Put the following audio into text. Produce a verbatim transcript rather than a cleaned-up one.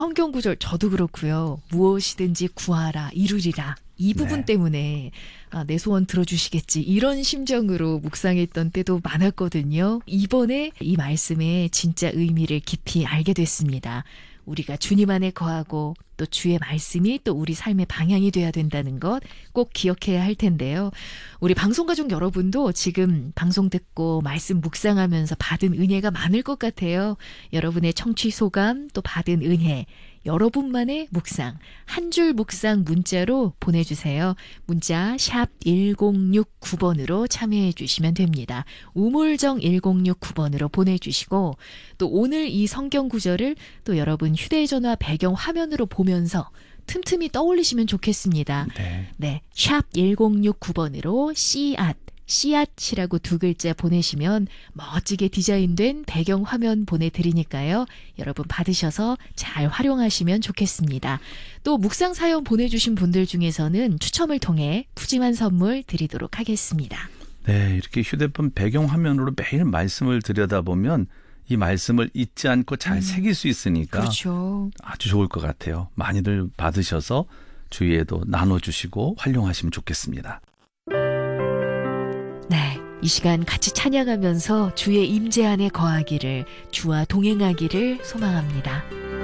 성경 구절 저도 그렇고요. 무엇이든지 구하라 이루리라. 이 부분 네. 때문에 아, 내 소원 들어주시겠지 이런 심정으로 묵상했던 때도 많았거든요. 이번에 이 말씀의 진짜 의미를 깊이 알게 됐습니다. 우리가 주님 안에 거하고 또 주의 말씀이 또 우리 삶의 방향이 돼야 된다는 것 꼭 기억해야 할 텐데요. 우리 방송가족 여러분도 지금 방송 듣고 말씀 묵상하면서 받은 은혜가 많을 것 같아요. 여러분의 청취 소감 또 받은 은혜 여러분만의 묵상 한 줄 묵상 문자로 보내주세요. 문자 샵 일공육구 번으로 참여해 주시면 됩니다. 우물정 일공육구 번으로 보내주시고 또 오늘 이 성경 구절을 또 여러분 휴대전화 배경 화면으로 보면서 틈틈이 떠올리시면 좋겠습니다. 네. 네, 샵 일공육구 번으로 씨앗 씨앗이라고 두 글자 보내시면 멋지게 디자인된 배경 화면 보내드리니까요. 여러분 받으셔서 잘 활용하시면 좋겠습니다. 또 묵상 사연 보내주신 분들 중에서는 추첨을 통해 푸짐한 선물 드리도록 하겠습니다. 네, 이렇게 휴대폰 배경 화면으로 매일 말씀을 들여다보면 이 말씀을 잊지 않고 잘 음. 새길 수 있으니까 그렇죠. 아주 좋을 것 같아요. 많이들 받으셔서 주위에도 나눠주시고 활용하시면 좋겠습니다. 네, 이 시간 같이 찬양하면서 주의 임재 안에 거하기를 주와 동행하기를 소망합니다.